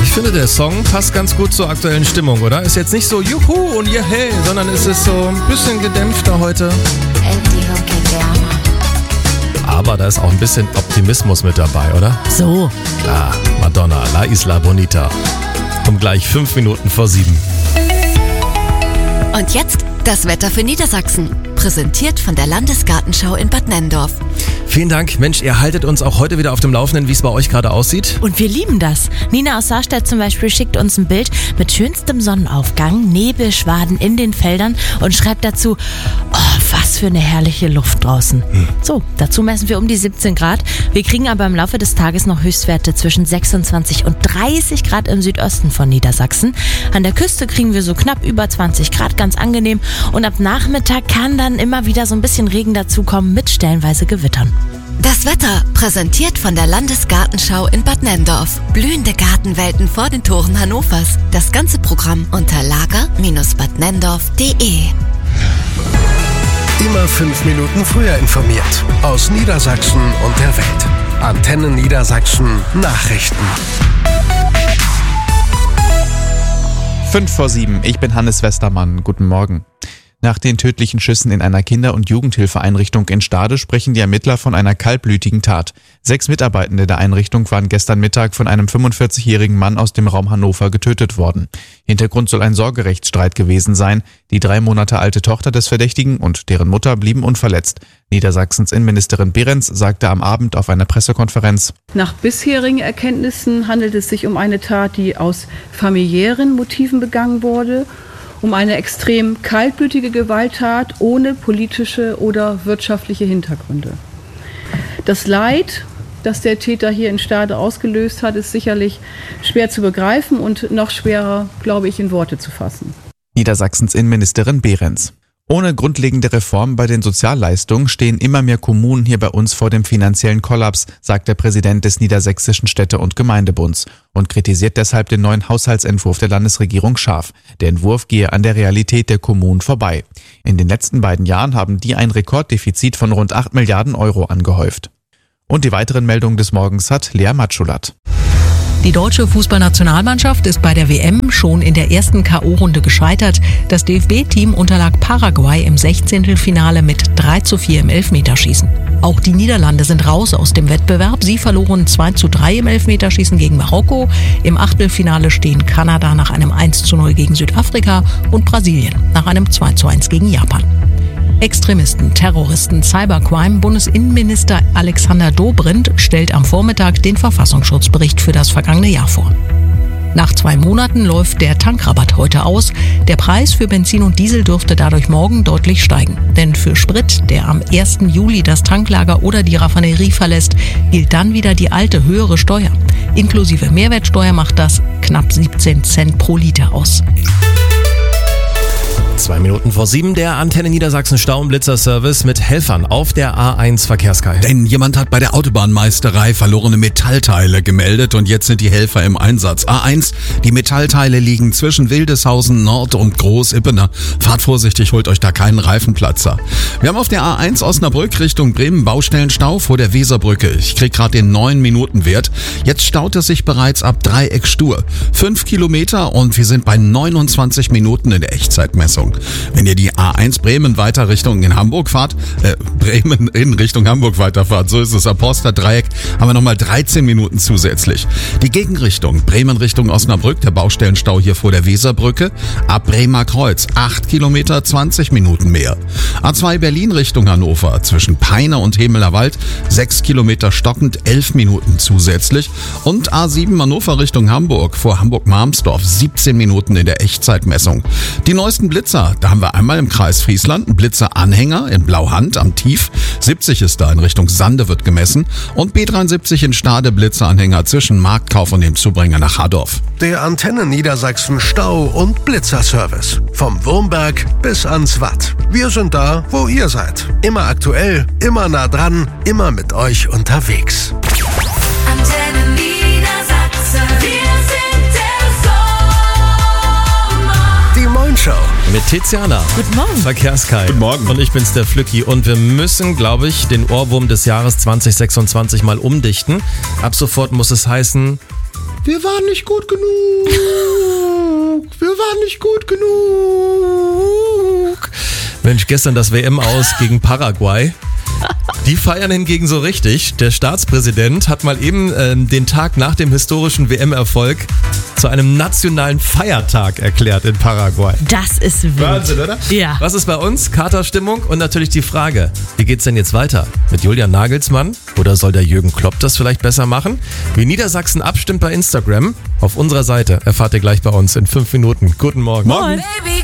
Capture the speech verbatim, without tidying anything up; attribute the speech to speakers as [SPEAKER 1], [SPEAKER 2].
[SPEAKER 1] Ich finde, der Song passt ganz gut zur aktuellen Stimmung, oder? Ist jetzt nicht so juhu und yehey, sondern es ist so ein bisschen gedämpfter heute. Aber da ist auch ein bisschen Optimismus mit dabei, oder?
[SPEAKER 2] So.
[SPEAKER 1] Ah, Madonna, La Isla Bonita. Um gleich fünf Minuten vor sieben.
[SPEAKER 3] Und jetzt das Wetter für Niedersachsen. Präsentiert von der Landesgartenschau in Bad Nenndorf.
[SPEAKER 1] Vielen Dank. Mensch, ihr haltet uns auch heute wieder auf dem Laufenden, wie es bei euch gerade aussieht.
[SPEAKER 2] Und wir lieben das. Nina aus Saarstedt zum Beispiel schickt uns ein Bild mit schönstem Sonnenaufgang, Nebelschwaden in den Feldern und schreibt dazu, oh, was für eine herrliche Luft draußen. Hm. So, dazu messen wir um die siebzehn Grad. Wir kriegen aber im Laufe des Tages noch Höchstwerte zwischen sechsundzwanzig und dreißig Grad im Südosten von Niedersachsen. An der Küste kriegen wir so knapp über zwanzig Grad, ganz angenehm. Und ab Nachmittag kann dann immer wieder so ein bisschen Regen dazukommen mit stellenweise Gewittern.
[SPEAKER 3] Das Wetter präsentiert von der Landesgartenschau in Bad Nenndorf. Blühende Gartenwelten vor den Toren Hannovers. Das ganze Programm unter lager Bindestrich bad nenndorf punkt de.
[SPEAKER 4] Immer fünf Minuten früher informiert. Aus Niedersachsen und der Welt. Antenne Niedersachsen Nachrichten.
[SPEAKER 5] Fünf vor sieben. Ich bin Hannes Westermann. Guten Morgen. Nach den tödlichen Schüssen in einer Kinder- und Jugendhilfeeinrichtung in Stade sprechen die Ermittler von einer kaltblütigen Tat. Sechs Mitarbeitende der Einrichtung waren gestern Mittag von einem fünfundvierzigjährigen Mann aus dem Raum Hannover getötet worden. Hintergrund soll ein Sorgerechtsstreit gewesen sein. Die drei Monate alte Tochter des Verdächtigen und deren Mutter blieben unverletzt. Niedersachsens Innenministerin Behrens sagte am Abend auf einer Pressekonferenz:
[SPEAKER 6] Nach bisherigen Erkenntnissen handelt es sich um eine Tat, die aus familiären Motiven begangen wurde, um eine extrem kaltblütige Gewalttat ohne politische oder wirtschaftliche Hintergründe. Das Leid, das der Täter hier in Stade ausgelöst hat, ist sicherlich schwer zu begreifen und noch schwerer, glaube ich, in Worte zu fassen.
[SPEAKER 5] Niedersachsens Innenministerin Behrens. Ohne grundlegende Reform bei den Sozialleistungen stehen immer mehr Kommunen hier bei uns vor dem finanziellen Kollaps, sagt der Präsident des Niedersächsischen Städte- und Gemeindebunds und kritisiert deshalb den neuen Haushaltsentwurf der Landesregierung scharf. Der Entwurf gehe an der Realität der Kommunen vorbei. In den letzten beiden Jahren haben die ein Rekorddefizit von rund acht Milliarden Euro angehäuft. Und die weiteren Meldungen des Morgens hat Lea Matschulat.
[SPEAKER 7] Die deutsche Fußballnationalmannschaft ist bei der W M schon in der ersten K O-Runde gescheitert. Das D F B-Team unterlag Paraguay im Sechzehntelfinale mit drei zu vier im Elfmeterschießen. Auch die Niederlande sind raus aus dem Wettbewerb. Sie verloren zwei zu drei im Elfmeterschießen gegen Marokko. Im Achtelfinale stehen Kanada nach einem eins zu null gegen Südafrika und Brasilien nach einem zwei zu eins gegen Japan. Extremisten, Terroristen, Cybercrime. Bundesinnenminister Alexander Dobrindt stellt am Vormittag den Verfassungsschutzbericht für das vergangene Jahr vor. Nach zwei Monaten läuft der Tankrabatt heute aus. Der Preis für Benzin und Diesel dürfte dadurch morgen deutlich steigen. Denn für Sprit, der am ersten Juli das Tanklager oder die Raffinerie verlässt, gilt dann wieder die alte höhere Steuer. Inklusive Mehrwertsteuer macht das knapp siebzehn Cent pro Liter aus.
[SPEAKER 1] Zwei Minuten vor sieben, der Antenne Niedersachsen Stau- und Blitzer-Service mit Helfern auf der A eins Verkehrskei.
[SPEAKER 8] Denn jemand hat bei der Autobahnmeisterei verlorene Metallteile gemeldet und jetzt sind die Helfer im Einsatz. A eins, die Metallteile liegen zwischen Wildeshausen Nord und Groß-Ippener. Fahrt vorsichtig, holt euch da keinen Reifenplatzer. Wir haben auf der A eins Osnabrück Richtung Bremen Baustellenstau vor der Weserbrücke. Ich krieg gerade den neun Minuten Wert. Jetzt staut es sich bereits ab Dreieck Stur. Fünf Kilometer und wir sind bei neunundzwanzig Minuten in der Echtzeitmessung. Wenn ihr die A eins Bremen weiter Richtung in Hamburg fahrt, äh, Bremen in Richtung Hamburg weiterfahrt, so ist es, am Poster Dreieck, haben wir nochmal dreizehn Minuten zusätzlich. Die Gegenrichtung, Bremen Richtung Osnabrück, der Baustellenstau hier vor der Weserbrücke, ab Bremer Kreuz, acht Kilometer, zwanzig Minuten mehr. A zwei Berlin Richtung Hannover, zwischen Peine und Hemelerwald, sechs Kilometer stockend, elf Minuten zusätzlich. Und A sieben Hannover Richtung Hamburg, vor Hamburg-Marmsdorf, siebzehn Minuten in der Echtzeitmessung. Die neuesten Blitzer, da haben wir einmal im Kreis Friesland einen Blitzer-Anhänger in Blauhand am Tief. siebzig ist da in Richtung Sande wird gemessen. Und B dreiundsiebzig in Stade Blitzer-Anhänger zwischen Marktkauf und dem Zubringer nach Hardorf.
[SPEAKER 4] Der Antenne Niedersachsen Stau- und Blitzer-Service. Vom Wurmberg bis ans Watt. Wir sind da, wo ihr seid. Immer aktuell, immer nah dran, immer mit euch unterwegs.
[SPEAKER 3] Antenne Niedersachsen. Wir sind der Sommer.
[SPEAKER 4] Die Moin Show.
[SPEAKER 1] Mit Tiziana.
[SPEAKER 2] Guten Morgen.
[SPEAKER 1] Verkehrskei.
[SPEAKER 5] Guten Morgen.
[SPEAKER 1] Und ich bin's, der Flücki. Und wir müssen, glaube ich, den Ohrwurm des Jahres zwanzig sechsundzwanzig mal umdichten. Ab sofort muss es heißen: wir waren nicht gut genug. Wir waren nicht gut genug. Mensch, gestern das W M-Aus gegen Paraguay. Die feiern hingegen so richtig. Der Staatspräsident hat mal eben äh, den Tag nach dem historischen W M-Erfolg zu einem nationalen Feiertag erklärt in Paraguay.
[SPEAKER 2] Das ist wild.
[SPEAKER 1] Wahnsinn, oder?
[SPEAKER 2] Ja.
[SPEAKER 1] Was ist bei uns? Katerstimmung und natürlich die Frage, wie geht's denn jetzt weiter? Mit Julian Nagelsmann? Oder soll der Jürgen Klopp das vielleicht besser machen? Wie Niedersachsen abstimmt bei Instagram? Auf unserer Seite erfahrt ihr gleich bei uns in fünf Minuten. Guten Morgen.
[SPEAKER 2] Moin.